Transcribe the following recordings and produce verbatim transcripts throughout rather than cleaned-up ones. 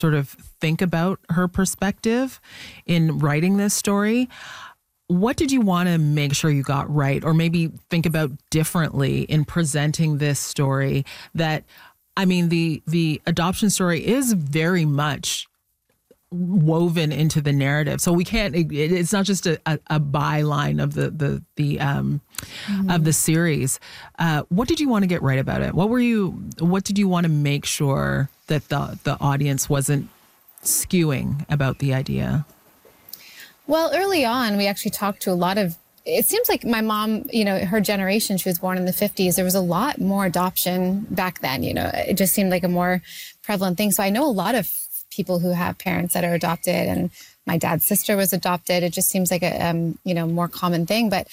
sort of think about her perspective in writing this story. What did you want to make sure you got right, or maybe think about differently in presenting this story? That, I mean, the the adoption story is very much woven into the narrative, so we can't. It, it's not just a, a, a byline of the the the um mm-hmm. of the series. Uh, what did you want to get right about it? What were you? What did you want to make sure that the the audience wasn't skewing about the idea? Well, early on, we actually talked to a lot of, it seems like my mom, you know, her generation, she was born in the fifties. There was a lot more adoption back then, you know, it just seemed like a more prevalent thing. So I know a lot of people who have parents that are adopted, and my dad's sister was adopted. It just seems like a, um, you know, more common thing. But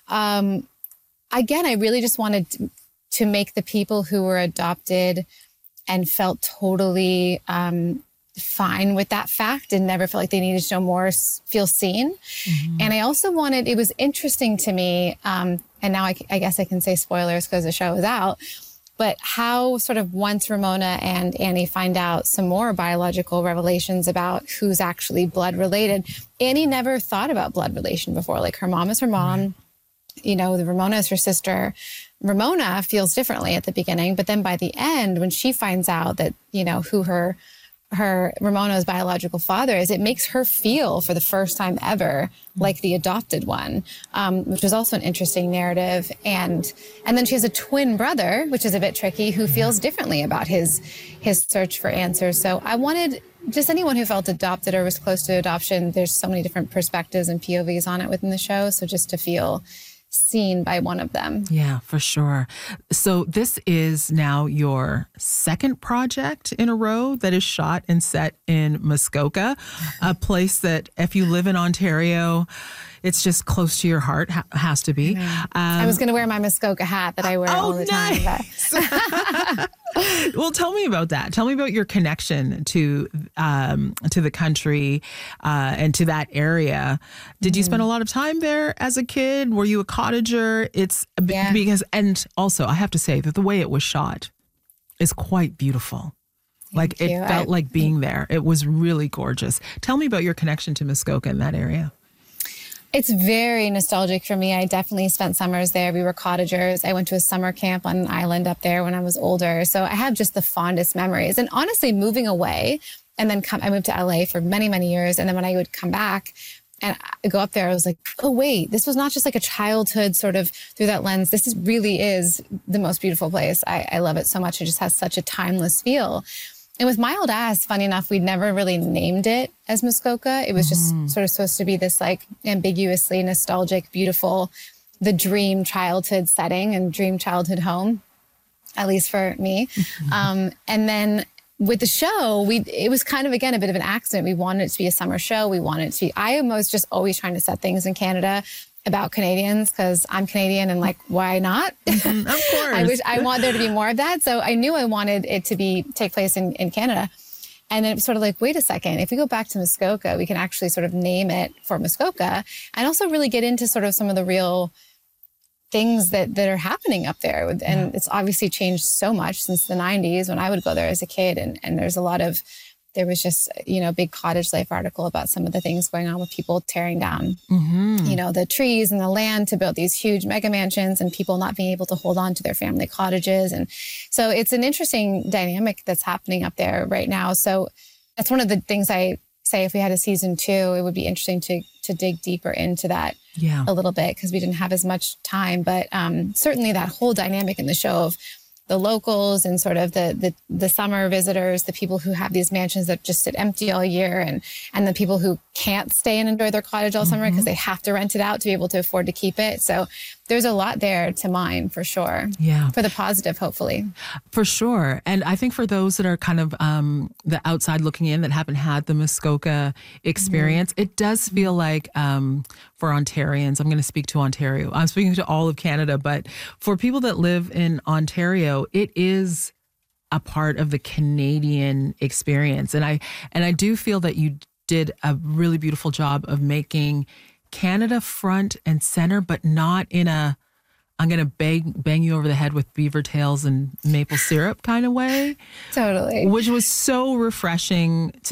um, again, I really just wanted to, to make the people who were adopted and felt totally um fine with that fact and never felt like they needed to know more, feel seen. Mm-hmm. And I also wanted, it was interesting to me, um, and now I, I guess I can say spoilers because the show is out, but how sort of once Ramona and Annie find out some more biological revelations about who's actually blood related, Annie never thought about blood relation before. Like, her mom is her mom, right. You know, the Ramona is her sister. Ramona feels differently at the beginning, but then by the end, when she finds out that, you know, who her her Ramona's biological father is, it makes her feel for the first time ever like the adopted one, um, which was also an interesting narrative. And and then she has a twin brother, which is a bit tricky, who feels differently about his his search for answers. So I wanted just anyone who felt adopted or was close to adoption, there's so many different perspectives and P O Vs on it within the show. So just to feel seen by one of them. Yeah, for sure. So this is now your second project in a row that is shot and set in Muskoka, a place that if you live in Ontario, it's just close to your heart, ha- has to be. Um, I was going to wear my Muskoka hat that I wear oh, all the nice. time. But well, tell me about that. Tell me about your connection to um, to the country uh, and to that area. Did you spend a lot of time there as a kid? Were you a cottager? It's yeah. because, and also I have to say that the way it was shot is quite beautiful. Thank like you. it felt I, like being there. It was really gorgeous. Tell me about your connection to Muskoka in that area. It's very nostalgic for me. I definitely spent summers there. We were cottagers. I went to a summer camp on an island up there when I was older. So I have just the fondest memories. And honestly, moving away and then come, I moved to L A for many, many years. And then when I would come back and I go up there, I was like, oh, wait, this was not just like a childhood sort of through that lens. This is really is the most beautiful place. I, I love it so much. It just has such a timeless feel. And with My Old Ass, funny enough, we'd never really named it as Muskoka. It was mm-hmm. just sort of supposed to be this like ambiguously nostalgic, beautiful, the dream childhood setting and dream childhood home, at least for me. Mm-hmm. Um, and then with the show, we it was kind of, again, a bit of an accident. We wanted it to be a summer show. We wanted it to be, I was just always trying to set things in Canada about Canadians because I'm Canadian and like, why not? Mm-hmm, of course. I wish I want there to be more of that. So I knew I wanted it to be take place in, in Canada. And then it was sort of like, wait a second, if we go back to Muskoka, we can actually sort of name it for Muskoka and also really get into sort of some of the real things that, that are happening up there. And yeah. It's obviously changed so much since the nineties when I would go there as a kid. And, and there's a lot of, there was just, you know, a big Cottage Life article about some of the things going on with people tearing down, mm-hmm. you know, the trees and the land to build these huge mega mansions and people not being able to hold on to their family cottages. And so it's an interesting dynamic that's happening up there right now. So that's one of the things I say, if we had a season two, it would be interesting to to dig deeper into that yeah. a little bit because we didn't have as much time. But um, certainly that whole dynamic in the show of the locals and sort of the, the the summer visitors, the people who have these mansions that just sit empty all year, and and the people who can't stay and enjoy their cottage all mm-hmm. summer because they have to rent it out to be able to afford to keep it. So there's a lot there to mine for sure. Yeah. For the positive, hopefully. For sure. And I think for those that are kind of um, the outside looking in that haven't had the Muskoka experience, mm-hmm. it does feel like um, for Ontarians, I'm going to speak to Ontario. I'm speaking to all of Canada, but for people that live in Ontario, it is a part of the Canadian experience. And I and I do feel that you did a really beautiful job of making Canada front and center, but not in a I'm going to bang, bang you over the head with beaver tails and maple syrup kind of way. Totally. Which was so refreshing to